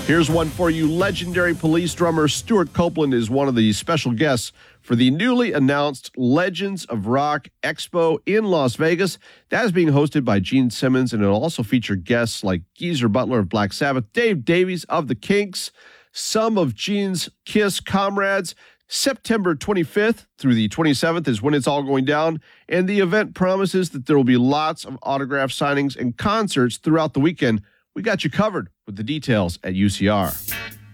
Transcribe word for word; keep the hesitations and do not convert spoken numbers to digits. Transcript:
Here's one for you. Legendary Police drummer Stuart Copeland is one of the special guests for the newly announced Legends of Rock Expo in Las Vegas. That is being hosted by Gene Simmons, and it'll also feature guests like Geezer Butler of Black Sabbath, Dave Davies of The Kinks, some of Gene's Kiss comrades. September twenty-fifth through the twenty-seventh is when it's all going down, and the event promises that there will be lots of autograph signings and concerts throughout the weekend. We got you covered with the details at U C R.